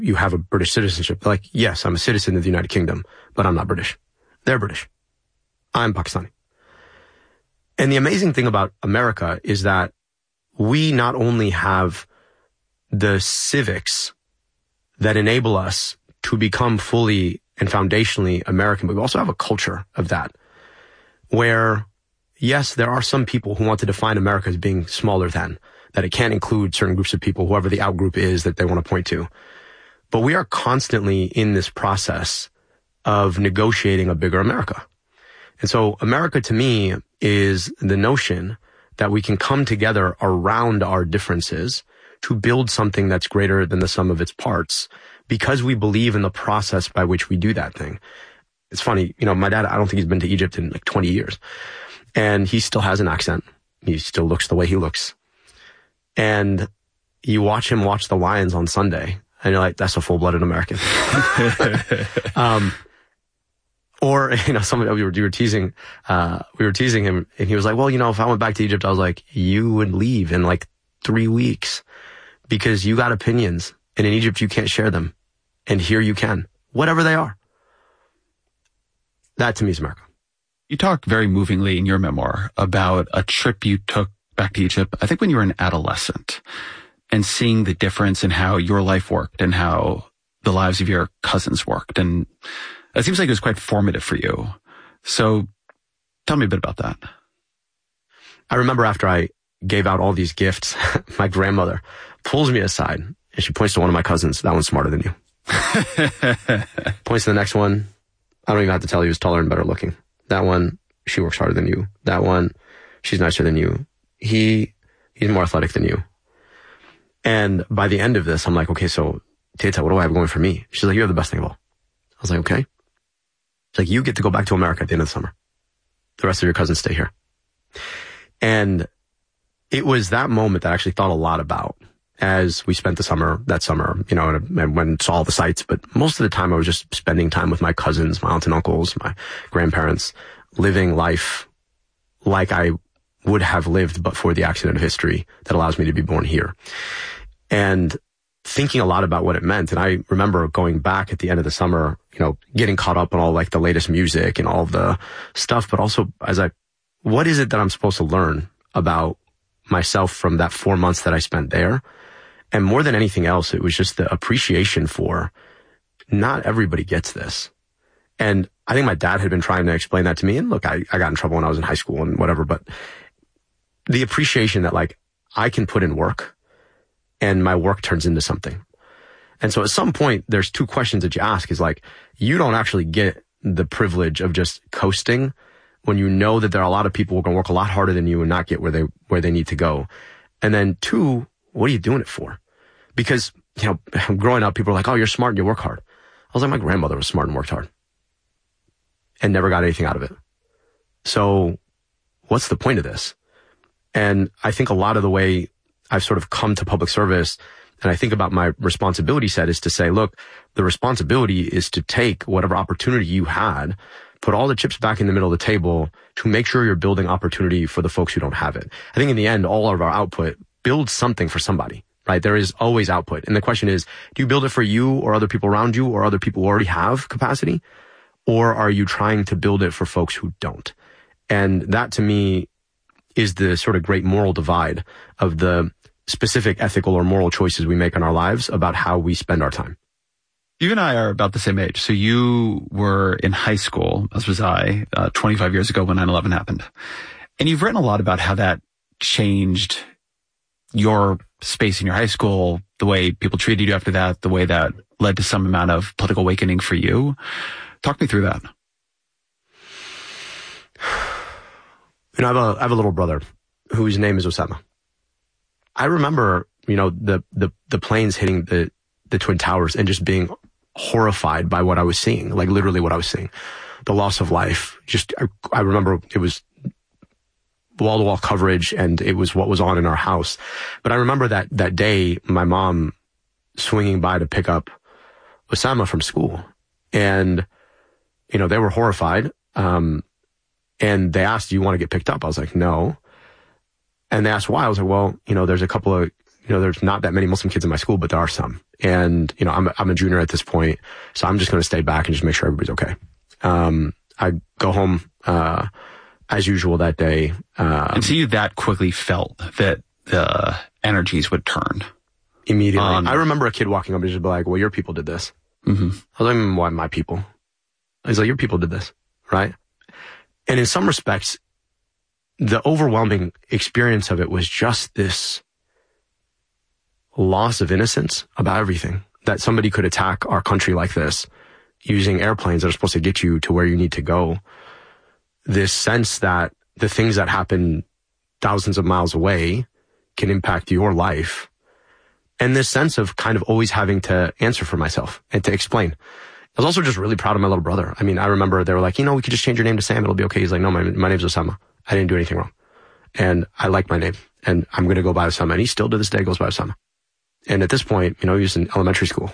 you have a British citizenship. They're like, yes, I'm a citizen of the United Kingdom, but I'm not British. They're British. I'm Pakistani. And the amazing thing about America is that we not only have the civics that enable us to become fully and foundationally American, but we also have a culture of that where, yes, there are some people who want to define America as being smaller than, that it can't include certain groups of people, whoever the outgroup is that they want to point to. But we are constantly in this process of negotiating a bigger America. And so America to me is the notion that we can come together around our differences to build something that's greater than the sum of its parts because we believe in the process by which we do that thing. It's funny, my dad, I don't think he's been to Egypt in like 20 years and he still has an accent. He still looks the way he looks. And you watch him watch the Lions on Sunday and you're like, that's a full-blooded American. Or, we were teasing him and he was like, well, if I went back to Egypt, I was like, you would leave in like 3 weeks because you got opinions and in Egypt you can't share them. And here you can, whatever they are. That to me is America. You talk very movingly in your memoir about a trip you took back to Egypt, I think when you were an adolescent, and seeing the difference in how your life worked and how the lives of your cousins worked. And it seems like it was quite formative for you. So tell me a bit about that. I remember after I gave out all these gifts, my grandmother pulls me aside and she points to one of my cousins. That one's smarter than you. Points to the next one. I don't even have to tell you, he's taller and better looking. That one, she works harder than you. That one, she's nicer than you. He's more athletic than you. And by the end of this, I'm like, okay, so Teta, what do I have going for me? She's like, you have the best thing of all. I was like, okay. She's like, you get to go back to America at the end of the summer. The rest of your cousins stay here. And it was that moment that I actually thought a lot about as we spent that summer, and I went and saw all the sights. But most of the time I was just spending time with my cousins, my aunts and uncles, my grandparents, living life like I would have lived but for the accident of history that allows me to be born here. And thinking a lot about what it meant. And I remember going back at the end of the summer, getting caught up on all like the latest music and all of the stuff, but also what is it that I'm supposed to learn about myself from that 4 months that I spent there? And more than anything else, it was just the appreciation for not everybody gets this. And I think my dad had been trying to explain that to me. And look, I got in trouble when I was in high school and whatever, but the appreciation that like I can put in work and my work turns into something. And so at some point, there's two questions that you ask is like, you don't actually get the privilege of just coasting when you know that there are a lot of people who are going to work a lot harder than you and not get where they need to go. And then two, what are you doing it for? Because, growing up, people are like, oh, you're smart and you work hard. I was like, my grandmother was smart and worked hard and never got anything out of it. So what's the point of this? And I think a lot of the way I've sort of come to public service and I think about my responsibility set is to say, look, the responsibility is to take whatever opportunity you had, put all the chips back in the middle of the table to make sure you're building opportunity for the folks who don't have it. I think in the end, all of our output builds something for somebody, right? There is always output. And the question is, do you build it for you or other people around you or other people who already have capacity? Or are you trying to build it for folks who don't? And that to me is the sort of great moral divide of the specific ethical or moral choices we make in our lives about how we spend our time. You and I are about the same age. So you were in high school, as was I, 25 years ago when 9/11 happened. And you've written a lot about how that changed your space in your high school, the way people treated you after that, the way that led to some amount of political awakening for you. Talk me through that. I have a little brother whose name is Osama. I remember, the planes hitting the Twin Towers and just being horrified by what I was seeing, like literally what I was seeing. The loss of life. I remember it was wall-to-wall coverage and it was what was on in our house. But I remember that day, my mom swinging by to pick up Osama from school. And, they were horrified. And they asked, do you want to get picked up? I was like, no. And they asked why. I was like, well, there's a couple of there's not that many Muslim kids in my school, but there are some. And, I'm a junior at this point, so I'm just going to stay back and just make sure everybody's okay. I go home, as usual that day. And so you that quickly felt that the energies would turn? Immediately. I remember a kid walking up and just be like, well, your people did this. Mm-hmm. I was like, why my people? He's like, your people did this, right? And in some respects, the overwhelming experience of it was just this loss of innocence about everything, that somebody could attack our country like this using airplanes that are supposed to get you to where you need to go. This sense that the things that happen thousands of miles away can impact your life. And this sense of kind of always having to answer for myself and to explain. I was also just really proud of my little brother. I mean, I remember they were like, we could just change your name to Sam. It'll be okay. He's like, no, my name's Osama. I didn't do anything wrong. And I like my name. And I'm going to go by Osama. And he still to this day goes by Osama. And at this point, he was in elementary school.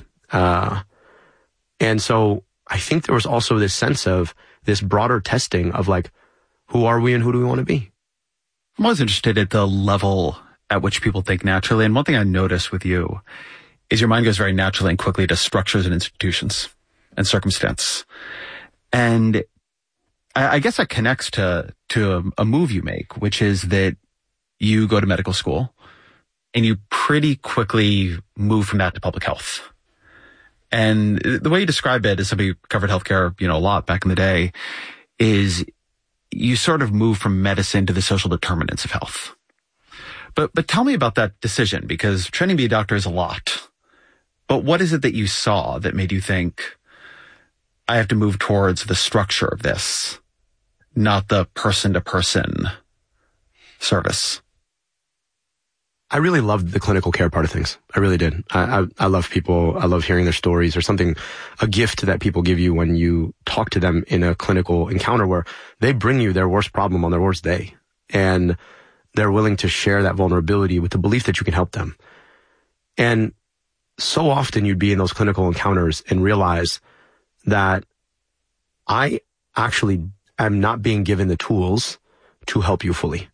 And so I think there was also this sense of this broader testing of like, who are we and who do we want to be? I'm always interested at the level at which people think naturally. And one thing I notice with you is your mind goes very naturally and quickly to structures and institutions and circumstance. And I guess that connects to a move you make, which is that you go to medical school and you pretty quickly move from that to public health. And the way you describe it, as somebody who covered healthcare, a lot back in the day, is you sort of move from medicine to the social determinants of health. But tell me about that decision, because training to be a doctor is a lot. But what is it that you saw that made you think, I have to move towards the structure of this, not the person-to-person service? I really loved the clinical care part of things. I really did. I love people. I love hearing their stories, or something, a gift that people give you when you talk to them in a clinical encounter where they bring you their worst problem on their worst day. And they're willing to share that vulnerability with the belief that you can help them. And so often you'd be in those clinical encounters and realize that I actually am not being given the tools to help you fully.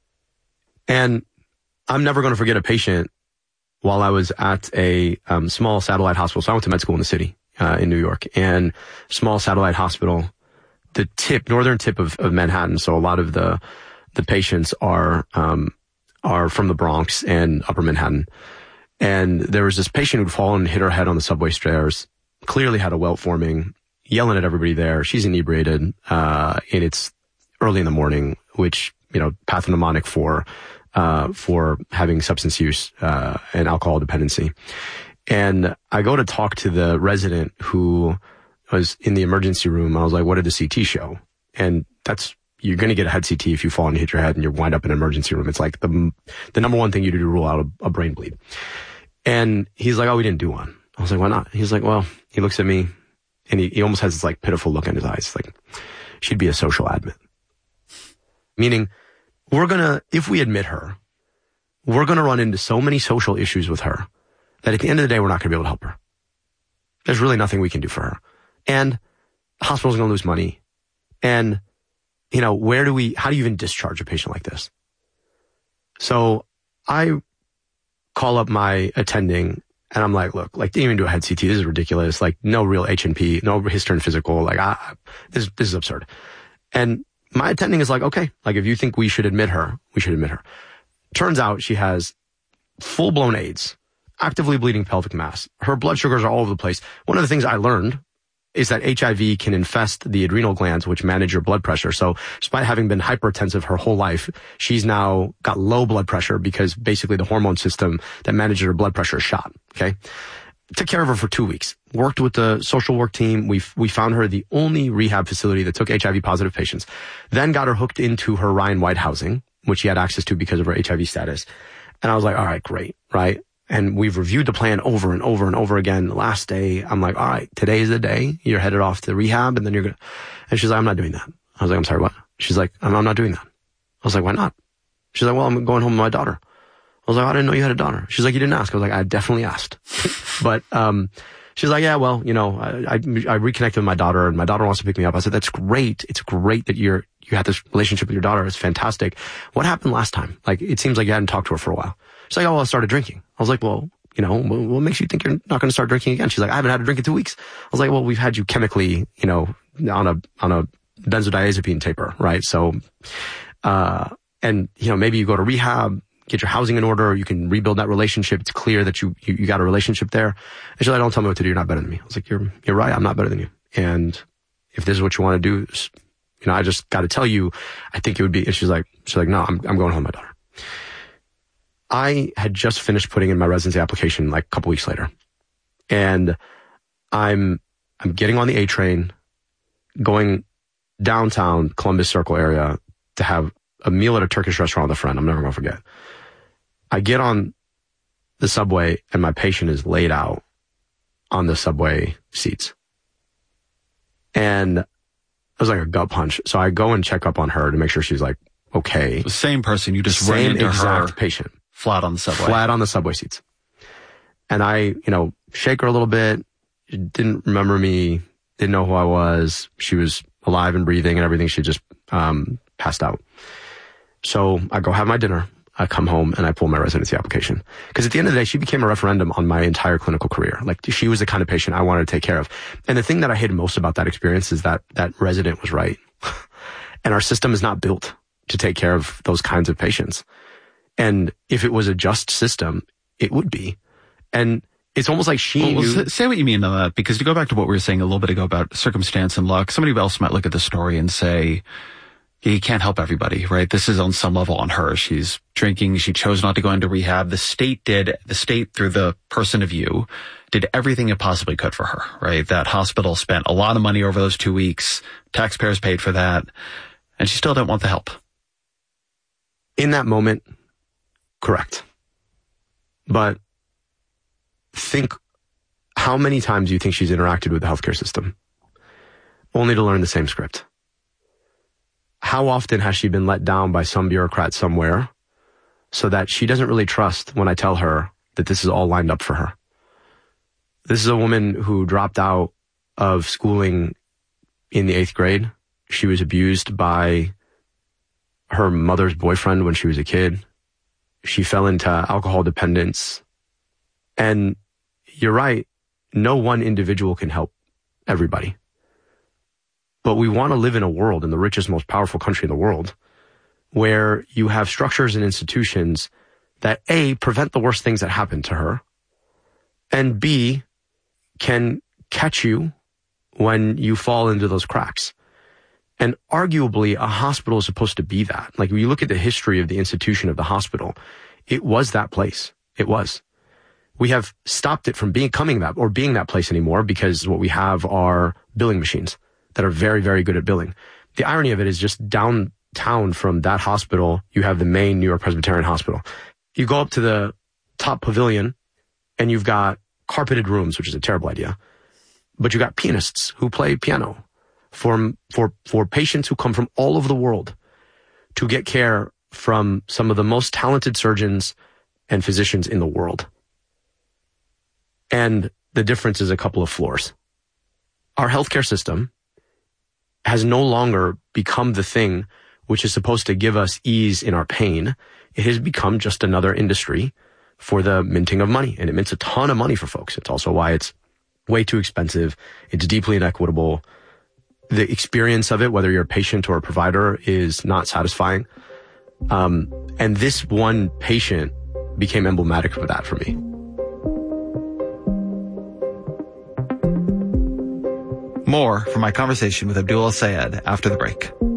And I'm never going to forget a patient while I was at a small satellite hospital. So I went to med school in the city in New York, and small satellite hospital, the northern tip of Manhattan. So a lot of the patients are from the Bronx and Upper Manhattan. And there was this patient who'd fallen and hit her head on the subway stairs, clearly had a welt forming, yelling at everybody there. She's inebriated, and it's early in the morning, which, pathognomonic for having substance use, and alcohol dependency. And I go to talk to the resident who was in the emergency room. I was like, what did the CT show? And you're going to get a head CT if you fall and hit your head and you wind up in an emergency room. It's like the number one thing you do to rule out a brain bleed. And he's like, oh, we didn't do one. I was like, why not? He's like, well, he looks at me and he almost has this like pitiful look in his eyes. Like, she'd be a social admit. Meaning, if we admit her, we're going to run into so many social issues with her that at the end of the day, we're not going to be able to help her. There's really nothing we can do for her. And the hospital's going to lose money. And, how do you even discharge a patient like this? So I call up my attending and I'm like, look, didn't even do a head CT. This is ridiculous. No real H&P, no history and physical. This is absurd. And my attending is like, okay, if you think we should admit her, we should admit her. Turns out she has full-blown AIDS, actively bleeding pelvic mass. Her blood sugars are all over the place. One of the things I learned is that HIV can infest the adrenal glands, which manage your blood pressure. So despite having been hypertensive her whole life, she's now got low blood pressure because basically the hormone system that manages her blood pressure is shot. Okay. Took care of her for 2 weeks. Worked with the social work team. We found her the only rehab facility that took HIV positive patients. Then got her hooked into her Ryan White housing, which she had access to because of her HIV status. And I was like, all right, great. Right. And we've reviewed the plan over and over and over again. The last day, I'm like, all right, today is the day. You're headed off to rehab and then you're going to, and she's like, I'm not doing that. I was like, I'm sorry, what? She's like, I'm not doing that. I was like, why not? She's like, well, I'm going home with my daughter. I was like, I didn't know you had a daughter. She's like, you didn't ask. I was like, I definitely asked. But, she's like, yeah, well, I reconnected with my daughter and my daughter wants to pick me up. I said, that's great. It's great that you had this relationship with your daughter. It's fantastic. What happened last time? It seems like you hadn't talked to her for a while. She's like, oh, well, I started drinking. I was like, well, you know, what makes you think you're not going to start drinking again? She's like, I haven't had a drink in 2 weeks. I was like, well, we've had you chemically, you know, on a benzodiazepine taper, right? So, and, you know, maybe you go to rehab, get your housing in order, you can rebuild that relationship. It's clear that you got a relationship there. And she's like, don't tell me what to do. You're not better than me. I was like, you're right. I'm not better than you. And if this is what you want to do, you know, I just got to tell you, I think it would be, and she's like, no, I'm going home with my daughter. I had just finished putting in my residency application like a couple weeks later. And I'm getting on the A train, going downtown Columbus Circle area to have a meal at a Turkish restaurant with a friend. I'm never going to forget. I get on the subway and my patient is laid out on the subway seats. And it was like a gut punch. So I go and check up on her to make sure she's like, okay. The same person, you just run into exact her patient. Flat on the subway. Flat on the subway seats. And I, you know, shake her a little bit. She didn't remember me, didn't know who I was. She was alive and breathing and everything. She just passed out. So I go have my dinner. I come home and I pull my residency application. Because at the end of the day, she became a referendum on my entire clinical career. Like, she was the kind of patient I wanted to take care of. And the thing that I hated most about that experience is that that resident was right. And our system is not built to take care of those kinds of patients. And if it was a just system, it would be. And it's almost like she knew. Say what you mean on that, because to go back to what we were saying a little bit ago about circumstance and luck, somebody else might look at the story and say, you can't help everybody, right? This is on some level on her. She's drinking. She chose not to go into rehab. The state through the person of you did everything it possibly could for her, right? That hospital spent a lot of money over those 2 weeks. Taxpayers paid for that. And she still didn't want the help. In that moment, correct. But think how many times do you think she's interacted with the healthcare system only to learn the same script? How often has she been let down by some bureaucrat somewhere so that she doesn't really trust when I tell her that this is all lined up for her? This is a woman who dropped out of schooling in the 8th grade. She was abused by her mother's boyfriend when she was a kid. She fell into alcohol dependence. And you're right, no one individual can help everybody. But we want to live in a world, in the richest, most powerful country in the world, where you have structures and institutions that A, prevent the worst things that happen to her, and B, can catch you when you fall into those cracks. And arguably, a hospital is supposed to be that. Like, when you look at the history of the institution of the hospital, it was that place. It was. We have stopped it from becoming that or being that place anymore because what we have are billing machines that are very, very good at billing. The irony of it is just downtown from that hospital, you have the main New York Presbyterian Hospital. You go up to the top pavilion and you've got carpeted rooms, which is a terrible idea. But you got pianists who play piano for patients who come from all over the world to get care from some of the most talented surgeons and physicians in the world. And the difference is a couple of floors. Our healthcare system has no longer become the thing which is supposed to give us ease in our pain. It has become just another industry for the minting of money. And it mints a ton of money for folks. It's also why it's way too expensive. It's deeply inequitable. The experience of it, whether you're a patient or a provider, is not satisfying. And this one patient became emblematic of that for me. More from my conversation with Abdul El-Sayed after the break.